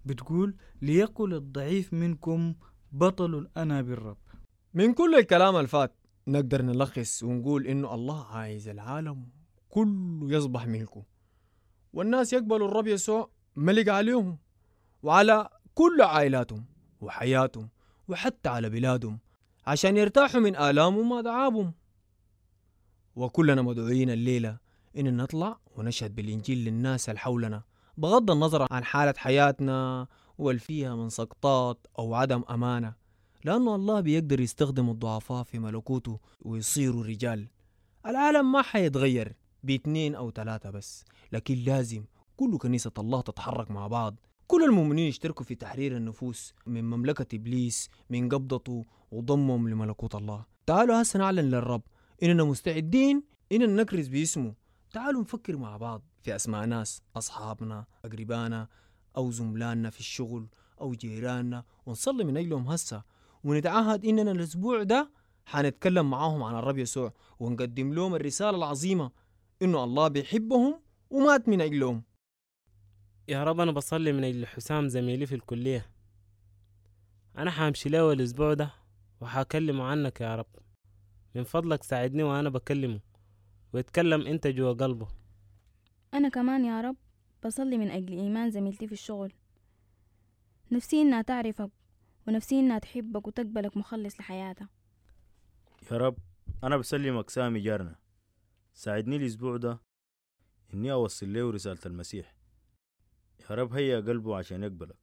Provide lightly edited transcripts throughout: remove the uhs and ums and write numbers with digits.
بتقول ليقل الضعيف منكم بطل أنا بالرب. من كل الكلام الفات نقدر نلخص ونقول إنه الله عايز العالم كله يصبح ملكه، والناس يقبلوا الرب يسوع ملك عليهم وعلى كل عائلاتهم وحياتهم وحتى على بلادهم، عشان يرتاحوا من آلامهم وأتعابهم. وكلنا مدعوين الليلة إن نطلع ونشهد بالإنجيل للناس اللي حولنا، بغض النظر عن حالة حياتنا والفيها من سقطات أو عدم أمانة، لأنه الله بيقدر يستخدم الضعفاء في ملكوته ويصيروا رجال. العالم ما حيتغير باتنين أو ثلاثة بس، لكن لازم كل كنيسة الله تتحرك مع بعض، كل المؤمنين يشتركوا في تحرير النفوس من مملكة إبليس من قبضته وضمهم لملكوت الله. تعالوا هسه نعلن للرب إننا مستعدين إننا نكرز باسمه. تعالوا نفكر مع بعض في أسماء ناس أصحابنا أقربانا أو زملائنا في الشغل أو جيراننا ونصلي من أجلهم هسه، ونتعهد إننا الأسبوع ده حنتكلم معاهم عن الرب يسوع ونقدم لهم الرسالة العظيمة إنه الله بيحبهم ومات من أجلهم. يا رب أنا بصلي من أجل حسام زميلي في الكلية، أنا حامشي له الأسبوع ده وحاكلمه عنك يا رب، من فضلك ساعدني وأنا بكلمه ويتكلم أنت جوا قلبه. أنا كمان يا رب بصلي من أجل إيمان زميلتي في الشغل، نفسي إنها تعرفك ونفسي إنها تحبك وتقبلك مخلص لحياتها. يا رب أنا بسلمك سامي جارنا، ساعدني الأسبوع ده إني أوصل له رسالة المسيح. يا رب هيا قلبه عشان يقبلك.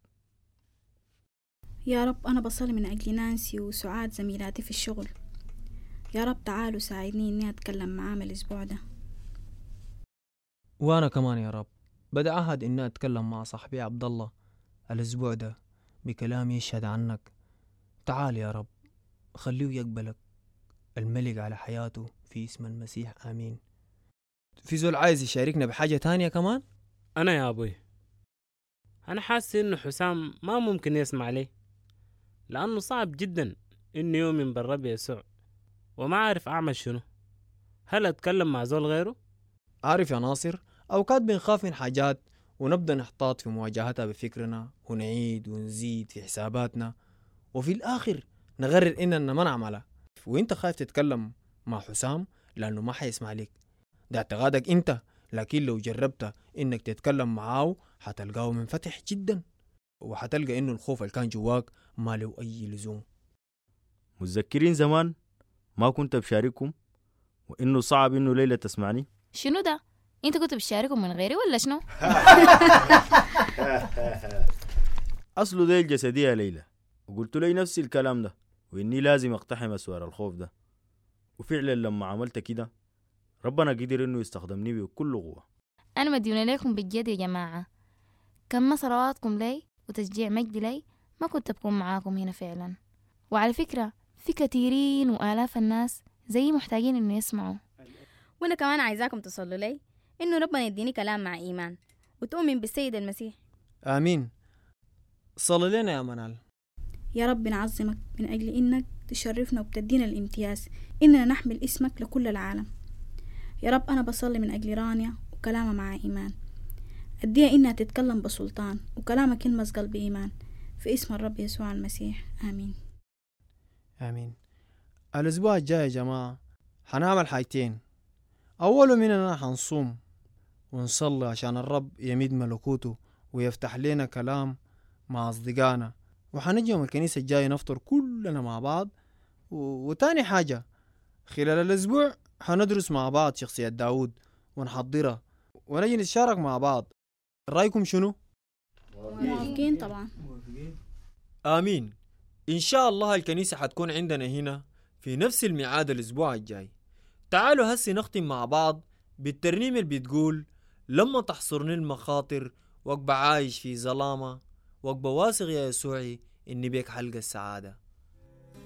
يا رب أنا بصلي من أجل نانسي وسعاد زميلاتي في الشغل، يا رب تعالوا ساعدني إني أتكلم معاهم الأسبوع ده. وأنا كمان يا رب بدعهد إني أتكلم مع صاحبي عبد الله الأسبوع ده بكلام يشهد عنك. تعال يا رب خليه يقبلك الملك على حياته في اسم المسيح آمين. في زول عايز يشاركنا بحاجة تانية كمان؟ أنا يا أبوي أنا حاسس إنه حسام ما ممكن يسمع لي، لأنه صعب جدا إنه يؤمن بالرب يسوع وما عارف أعمل شنو. هل أتكلم مع زول غيره؟ عارف يا ناصر، أوقات بنخاف من حاجات ونبدأ نحتاط في مواجهتها بفكرنا ونعيد ونزيد في حساباتنا وفي الآخر نقرر إننا ما نعملها. وإنت خايف تتكلم مع حسام لأنه ما حيسمع لك، ده اعتقادك إنت، لكن لو جربت إنك تتكلم معاه حتلقاه منفتح جدا وحتلقى إنه الخوف اللي كان جواك ما له أي لزوم. متذكرين زمان ما كنت بشارككم وإنه صعب إنه ليلة تسمعني؟ شنو ده؟ انت كنت بتشاركهم من غيري ولا شنو؟ أصله دي الجسدية ليلة، وقلت لي نفس الكلام ده وإني لازم أقتحم أسوار الخوف ده، وفعلا لما عملت كده ربنا قدر إنه يستخدمني بكل قوة. انا مديونة ليكم بالجد يا جماعة، كم صلواتكم لي وتشجيع مجدي لي ما كنت بكون معاكم هنا فعلا. وعلى فكرة في كثيرين وآلاف الناس زي محتاجين إنه يسمعوا. وأنا كمان عايزاكم تصلوا لي إنه ربنا يديني كلام مع إيمان وتؤمن بالسيد المسيح. آمين. صلي لنا يا منال. يا رب نعظمك من أجل إنك تشرفنا وبتدينا الامتياز إننا نحمل اسمك لكل العالم. يا رب أنا بصلي من أجل رانيا وكلامها مع إيمان، أديها إنها تتكلم بسلطان وكلامك يلمس قلب إيمان في اسم الرب يسوع المسيح آمين. آمين. الأسبوع الجاي يا جماعة حنعمل حاجتين. أول مننا حنصوم ونصلي عشان الرب يمد ملكوته ويفتح لنا كلام مع أصدقائنا، وحنجي يوم الكنيسة الجاي نفطر كلنا مع بعض. وتاني حاجة خلال الأسبوع حندرس مع بعض شخصية داود ونحضرها ونجي نتشارك مع بعض. رأيكم شنو؟ موافقين طبعا. آمين. إن شاء الله الكنيسة حتكون عندنا هنا في نفس الميعاد الأسبوع الجاي. تعالوا هسي نختم مع بعض بالترنيمة اللي بتقول: لما تحصرني المخاطر وأبقى عايش في ظلامة وأبقى واثق يا يسوعي إني بيك حلقة السعادة.